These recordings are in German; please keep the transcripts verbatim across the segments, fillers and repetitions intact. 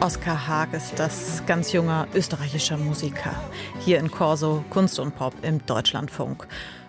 Oskar Haag ist das, ganz junger österreichischer Musiker. Hier in Corso Kunst und Pop im Deutschlandfunk.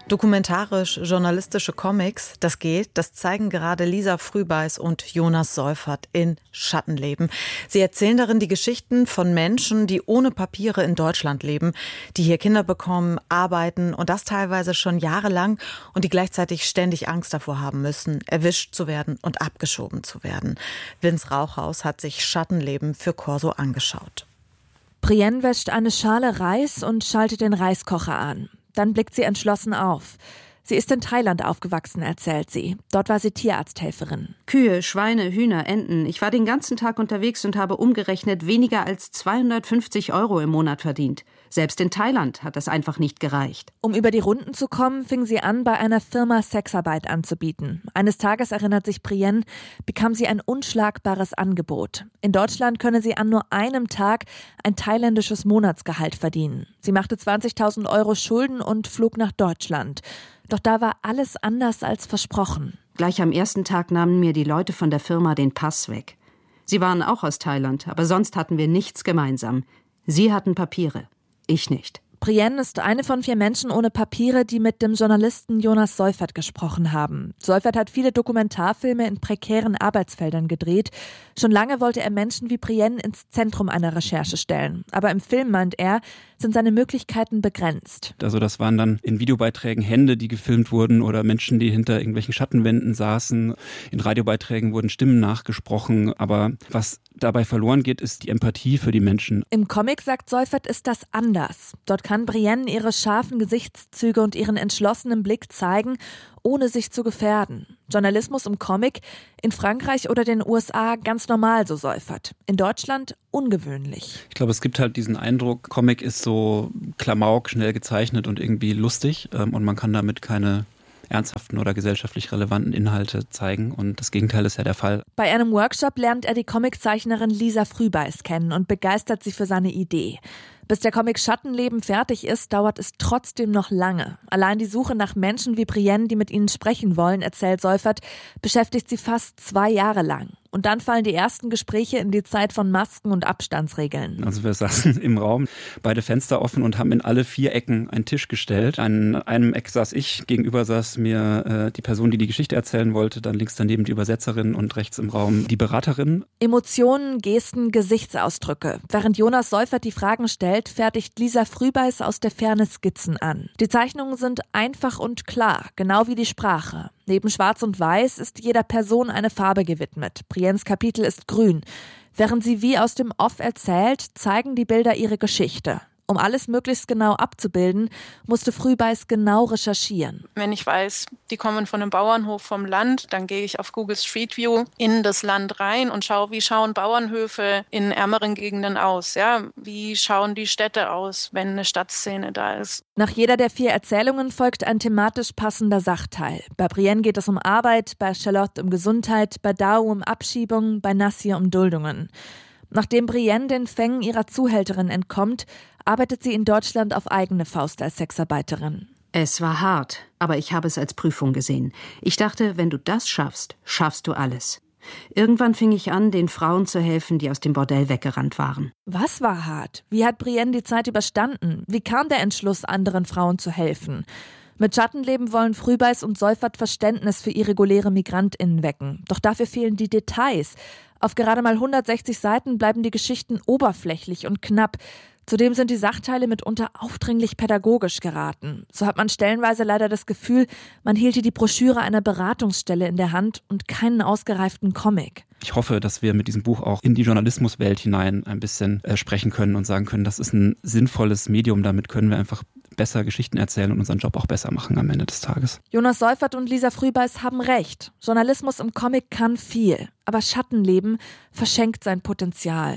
Dokumentarisch-journalistische Comics, das geht, das zeigen gerade Lisa Frühbeiß und Jonas Seufert in Schattenleben. Sie erzählen darin die Geschichten von Menschen, die ohne Papiere in Deutschland leben, die hier Kinder bekommen, arbeiten und das teilweise schon jahrelang und die gleichzeitig ständig Angst davor haben müssen, erwischt zu werden und abgeschoben zu werden. Vince Rauchhaus hat sich Schattenleben für Corso angeschaut. Brienne wäscht eine Schale Reis und schaltet den Reiskocher an. Dann blickt sie entschlossen auf. Sie ist in Thailand aufgewachsen, erzählt sie. Dort war sie Tierarzthelferin. Kühe, Schweine, Hühner, Enten. Ich war den ganzen Tag unterwegs und habe umgerechnet weniger als zweihundertfünfzig Euro im Monat verdient. Selbst in Thailand hat das einfach nicht gereicht. Um über die Runden zu kommen, fing sie an, bei einer Firma Sexarbeit anzubieten. Eines Tages, erinnert sich Brienne, bekam sie ein unschlagbares Angebot. In Deutschland könne sie an nur einem Tag ein thailändisches Monatsgehalt verdienen. Sie machte zwanzigtausend Euro Schulden und flog nach Deutschland. Doch da war alles anders als versprochen. Gleich am ersten Tag nahmen mir die Leute von der Firma den Pass weg. Sie waren auch aus Thailand, aber sonst hatten wir nichts gemeinsam. Sie hatten Papiere, ich nicht. Brienne ist eine von vier Menschen ohne Papiere, die mit dem Journalisten Jonas Seufert gesprochen haben. Seufert hat viele Dokumentarfilme in prekären Arbeitsfeldern gedreht. Schon lange wollte er Menschen wie Brienne ins Zentrum einer Recherche stellen. Aber im Film, meint er, sind seine Möglichkeiten begrenzt. Also das waren dann in Videobeiträgen Hände, die gefilmt wurden oder Menschen, die hinter irgendwelchen Schattenwänden saßen. In Radiobeiträgen wurden Stimmen nachgesprochen. Aber was dabei verloren geht, ist die Empathie für die Menschen. Im Comic, sagt Seufert, ist das anders. Dort kann Brienne ihre scharfen Gesichtszüge und ihren entschlossenen Blick zeigen, ohne sich zu gefährden. Journalismus im Comic, in Frankreich oder den U S A ganz normal, so Seufert. In Deutschland ungewöhnlich. Ich glaube, es gibt halt diesen Eindruck, Comic ist so Klamauk, schnell gezeichnet und irgendwie lustig und man kann damit keine ernsthaften oder gesellschaftlich relevanten Inhalte zeigen und das Gegenteil ist ja der Fall. Bei einem Workshop lernt er die Comiczeichnerin Lisa Frühbeiß kennen und begeistert sie für seine Idee. Bis der Comic Schattenleben fertig ist, dauert es trotzdem noch lange. Allein die Suche nach Menschen wie Brienne, die mit ihnen sprechen wollen, erzählt Seufert, beschäftigt sie fast zwei Jahre lang. Und dann fallen die ersten Gespräche in die Zeit von Masken und Abstandsregeln. Also wir saßen im Raum, beide Fenster offen und haben in alle vier Ecken einen Tisch gestellt. An einem Eck saß ich, gegenüber saß mir äh, die Person, die die Geschichte erzählen wollte, dann links daneben die Übersetzerin und rechts im Raum die Beraterin. Emotionen, Gesten, Gesichtsausdrücke. Während Jonas Seufert die Fragen stellt, fertigt Lisa Frühbeiß aus der Ferne Skizzen an. Die Zeichnungen sind einfach und klar, genau wie die Sprache. Neben Schwarz und Weiß ist jeder Person eine Farbe gewidmet. Briennes Kapitel ist grün. Während sie wie aus dem Off erzählt, zeigen die Bilder ihre Geschichte. Um alles möglichst genau abzubilden, musste Frühbeiß genau recherchieren. Wenn ich weiß, die kommen von einem Bauernhof vom Land, dann gehe ich auf Google Street View in das Land rein und schaue, wie schauen Bauernhöfe in ärmeren Gegenden aus. Ja? Wie schauen die Städte aus, wenn eine Stadtszene da ist. Nach jeder der vier Erzählungen folgt ein thematisch passender Sachteil. Bei Brienne geht es um Arbeit, bei Charlotte um Gesundheit, bei Dao um Abschiebung, bei Nassir um Duldungen. Nachdem Brienne den Fängen ihrer Zuhälterin entkommt, arbeitet sie in Deutschland auf eigene Faust als Sexarbeiterin. Es war hart, aber ich habe es als Prüfung gesehen. Ich dachte, wenn du das schaffst, schaffst du alles. Irgendwann fing ich an, den Frauen zu helfen, die aus dem Bordell weggerannt waren. Was war hart? Wie hat Brienne die Zeit überstanden? Wie kam der Entschluss, anderen Frauen zu helfen? Mit Schattenleben wollen Frühbeiß und Seufert Verständnis für irreguläre MigrantInnen wecken. Doch dafür fehlen die Details. Auf gerade mal hundertsechzig Seiten bleiben die Geschichten oberflächlich und knapp. Zudem sind die Sachteile mitunter aufdringlich pädagogisch geraten. So hat man stellenweise leider das Gefühl, man hielte die Broschüre einer Beratungsstelle in der Hand und keinen ausgereiften Comic. Ich hoffe, dass wir mit diesem Buch auch in die Journalismuswelt hinein ein bisschen äh, sprechen können und sagen können, das ist ein sinnvolles Medium, damit können wir einfach besser Geschichten erzählen und unseren Job auch besser machen am Ende des Tages. Jonas Seufert und Lisa Frühbeiß haben recht. Journalismus im Comic kann viel, aber Schattenleben verschenkt sein Potenzial.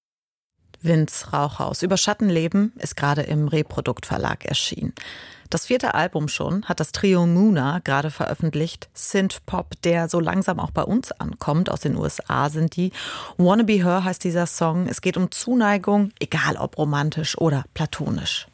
Vince Rauchhaus über Schattenleben ist gerade im Reprodukt Verlag erschienen. Das vierte Album schon hat das Trio Muna gerade veröffentlicht. Synth-Pop, der so langsam auch bei uns ankommt. Aus den U S A sind die. Wanna Be Her heißt dieser Song. Es geht um Zuneigung, egal ob romantisch oder platonisch.